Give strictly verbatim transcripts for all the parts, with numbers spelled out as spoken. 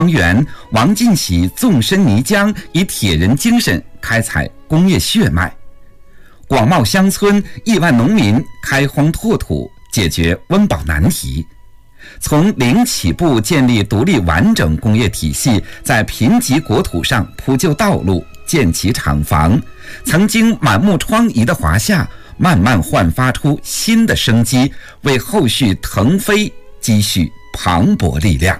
员王进喜纵深泥浆，以铁人精神开采工业血脉。广袤乡村亿万农民开荒拓土，解决温饱难题。从零起步建立独立完整工业体系，在贫瘠国土上铺就道路，建起厂房。曾经满目疮痍的华夏，慢慢焕发出新的生机，为后续腾飞积蓄磅礴力量。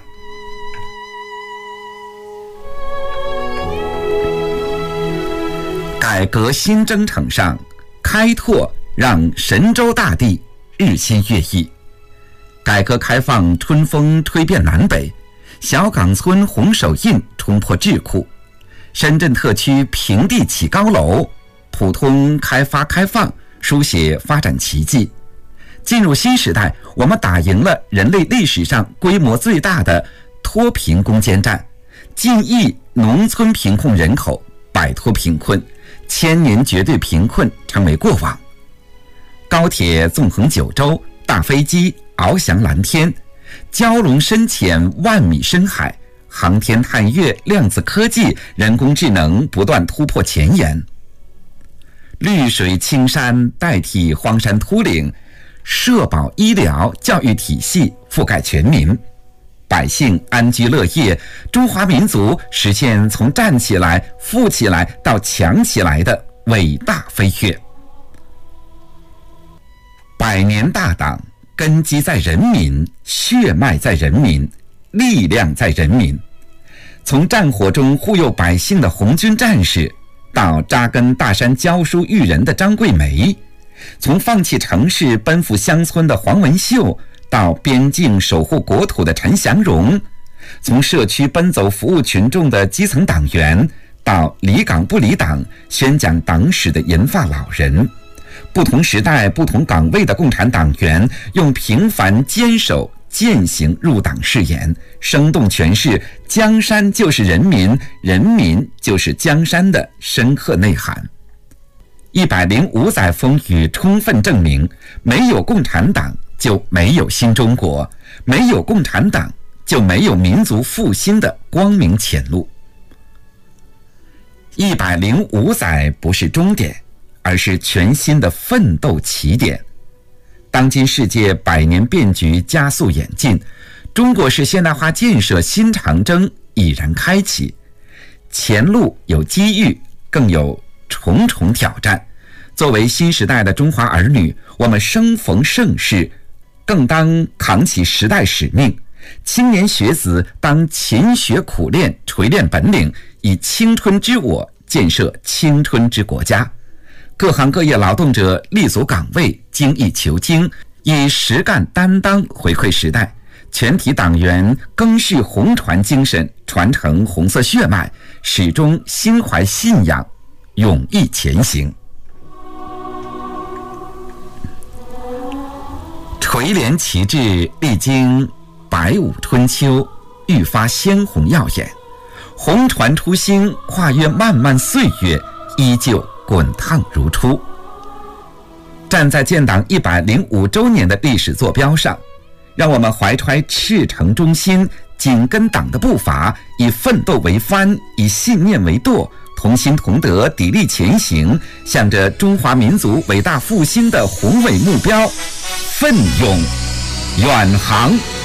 改革新征程上，开拓让神州大地日新月异。改革开放春风吹遍南北，小岗村红手印冲破智库，深圳特区平地起高楼，普通开发开放书写发展奇迹。进入新时代，我们打赢了人类历史上规模最大的脱贫攻坚战，近亿农村贫困人口摆脱贫困，千年绝对贫困成为过往。高铁纵横九州，大飞机翱翔蓝天，蛟龙深潜万米深海，航天探月、量子科技、人工智能不断突破前沿。绿水青山代替荒山秃岭，社保、医疗、教育体系覆盖全民，百姓安居乐业，中华民族实现从站起来、富起来到强起来的伟大飞跃。百年大党，根基在人民，血脉在人民，力量在人民。从战火中护佑百姓的红军战士，到扎根大山教书育人的张桂梅；从放弃城市奔赴乡村的黄文秀，到边境守护国土的陈祥荣；从社区奔走服务群众的基层党员，到离岗不离党宣讲党史的银发老人。不同时代、不同岗位的共产党员，用平凡坚守践行入党誓言，生动诠释江山就是人民，人民就是江山的深刻内涵。一百零五载风雨充分证明，没有共产党就没有新中国，没有共产党就没有民族复兴的光明前路。一百零五载不是终点，而是全新的奋斗起点。当今世界百年变局加速演进，中国式现代化建设新长征已然开启，前路有机遇，更有重重挑战。作为新时代的中华儿女，我们生逢盛世，更当扛起时代使命。青年学子当勤学苦练，锤炼本领，以青春之我建设青春之国家。各行各业劳动者立足岗位，精益求精，以实干担当回馈时代。全体党员赓续红传精神，传承红色血脉，始终心怀信仰，勇毅前行。垂帘旗帜历经百五春秋，愈发鲜红耀眼。红传初心跨越漫漫岁月，依旧滚烫如初。站在建党一百零五周年的历史坐标上，让我们怀揣赤诚忠心，紧跟党的步伐，以奋斗为帆，以信念为舵，同心同德，砥砺前行，向着中华民族伟大复兴的宏伟目标奋勇远航。